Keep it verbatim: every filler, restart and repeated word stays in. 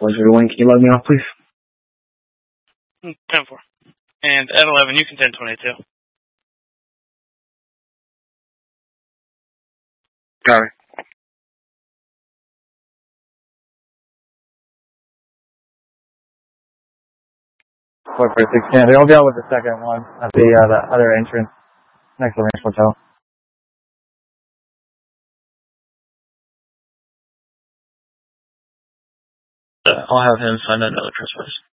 one zero one, can you log me off, please? ten four. And at eleven, you can ten twenty-two. Got it. four four six ten. They'll deal with the second one at the, uh, the other entrance next to the Ranch Hotel. Uh, I'll have him find another trespass.